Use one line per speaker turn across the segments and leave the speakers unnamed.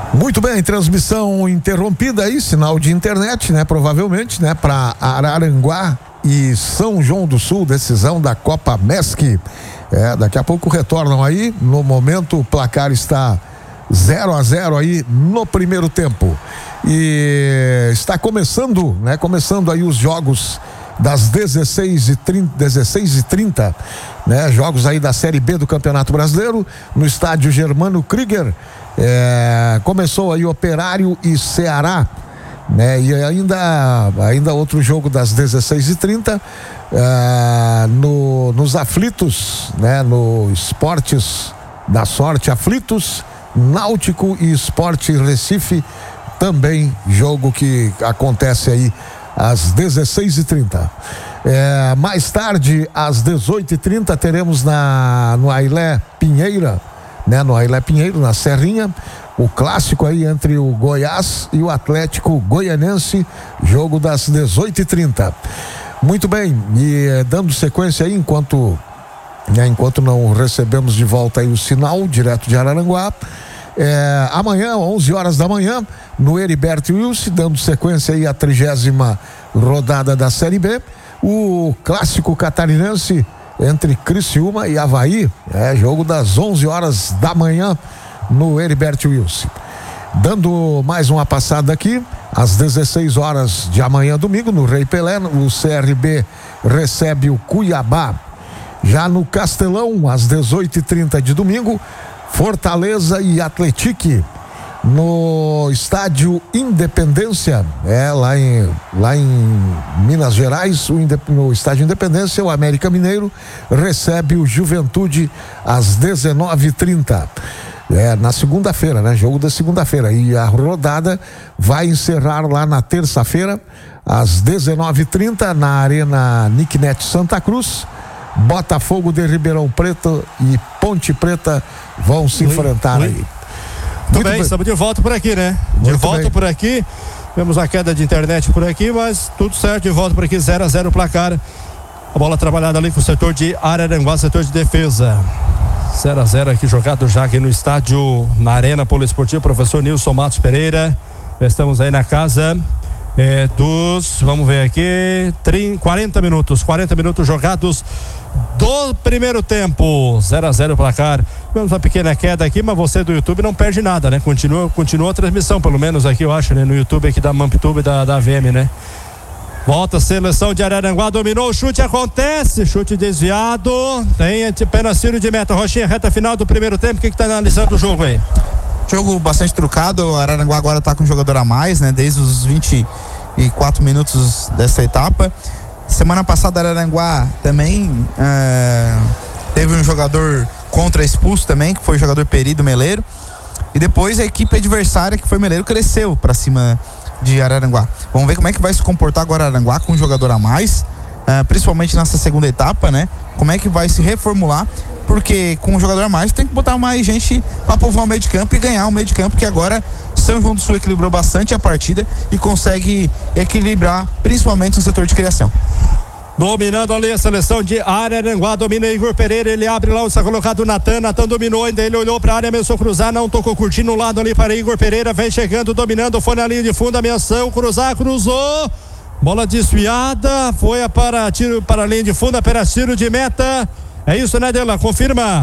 Muito bem, transmissão interrompida aí, sinal de internet, né? Provavelmente, né? Para Araranguá e São João do Sul, decisão da Copa MESC. Daqui a pouco retornam aí. No momento o placar está 0-0 aí no primeiro tempo. E está começando, né? Começando aí os jogos das 16h30, né? Jogos aí da Série B do Campeonato Brasileiro, no estádio Germano Krieger. Começou aí Operário e Ceará, né? E ainda outro jogo das 16h30, nos aflitos, né? No Esportes da Sorte Aflitos, Náutico e Esporte Recife, também jogo que acontece aí às 16h30. Mais tarde, às 18h30, teremos no Ailé Pinheira, né? No Ailé Pinheiro, na Serrinha, o clássico aí entre o Goiás e o Atlético Goianense, jogo das 18h30. Muito bem, e dando sequência aí, enquanto não recebemos de volta aí o sinal direto de Araranguá, amanhã, 11 horas da manhã, no Heriberto Wilson, dando sequência aí à 30ª rodada da Série B, o clássico catarinense entre Criciúma e Avaí, jogo das 11 horas da manhã no Heriberto Wilson. Dando mais uma passada aqui, às 16 horas de amanhã, domingo, no Rei Pelé, o CRB recebe o Cuiabá. Já no Castelão, às 18h30 de domingo, Fortaleza e Atlético, no estádio Independência, lá em Minas Gerais, no estádio Independência, o América Mineiro recebe o Juventude às 19h30. Na segunda-feira, né? Jogo da segunda-feira. E a rodada vai encerrar lá na terça-feira, às 19h30, na Arena Nicknet Santa Cruz. Botafogo de Ribeirão Preto e Ponte Preta vão se enfrentar aí.
Muito bem, estamos de volta por aqui, né? De volta por aqui. Temos a queda de internet por aqui, mas tudo certo, de volta por aqui, 0-0 o placar. A bola trabalhada ali com o setor de Araranguá, setor de defesa. 0-0 aqui, jogado já aqui no estádio, na Arena Poliesportiva, professor Nilson Matos Pereira. Estamos aí na casa vamos ver aqui, 40 minutos jogados do primeiro tempo. 0-0 o placar. Tivemos uma pequena queda aqui, mas você do YouTube não perde nada, né? Continua a transmissão, pelo menos aqui eu acho, né? No YouTube aqui da Mamptube, da AVM, né? Volta a seleção de Araranguá, dominou, o chute acontece, chute desviado, tem apenas tiro de meta. Rochinha, reta final do primeiro tempo, o que tá analisando o jogo aí?
Jogo bastante trucado, o Araranguá agora tá com um jogador a mais, né? Desde os 24 minutos dessa etapa. Semana passada Araranguá também teve um jogador contra expulso também, que foi o jogador Peri do Meleiro. E depois a equipe adversária, que foi o Meleiro, cresceu pra cima de Araranguá. Vamos ver como é que vai se comportar agora Araranguá com um jogador a mais, principalmente nessa segunda etapa, né? Como é que vai se reformular, porque com um jogador a mais tem que botar mais gente para povoar o meio de campo e ganhar o meio de campo, que agora São João do Sul equilibrou bastante a partida e consegue equilibrar principalmente no setor de criação.
Dominando ali a seleção de Araranguá, domina Igor Pereira, ele abre lá, está colocado o Natan dominou, ainda ele olhou para a área, ameaçou cruzar, não tocou, curtindo o lado ali para Igor Pereira, vem chegando, dominando, foi na linha de fundo, ameaçou, cruzou, bola desviada, foi para tiro para a linha de fundo, apenas tiro de meta, é isso, né, Dela? Confirma.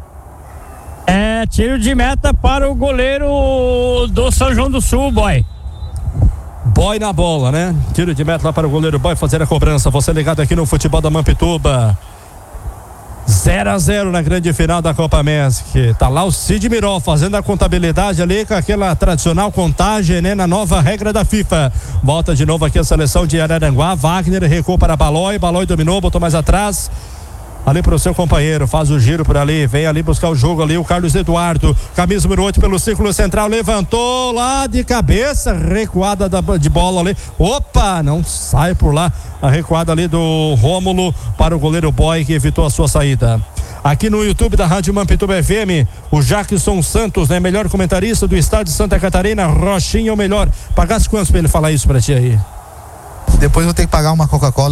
Tiro de meta para o goleiro do São João do Sul, Boy
na bola, né? Tiro de meta lá para o goleiro Boy fazer a cobrança. Você ligado aqui no futebol da Mampituba. 0-0 na grande final da Copa MESC. Tá lá o Cid Miró fazendo a contabilidade ali com aquela tradicional contagem, né? Na nova regra da FIFA. Volta de novo aqui a seleção de Araranguá. Wagner recuou para Balói dominou, botou mais atrás. Ali para o seu companheiro, faz o giro por ali, vem ali buscar o jogo ali, o Carlos Eduardo, camisa número 8 pelo círculo central, levantou lá de cabeça, recuada de bola ali, opa, não sai por lá, a recuada ali do Rômulo para o goleiro Boy, que evitou a sua saída. Aqui no YouTube da Rádio Mampituba FM, o Jackson Santos, né, melhor comentarista do estado de Santa Catarina, Rochinha o melhor. Pagasse quantos pra ele falar isso pra ti aí?
Depois vou ter que pagar uma Coca-Cola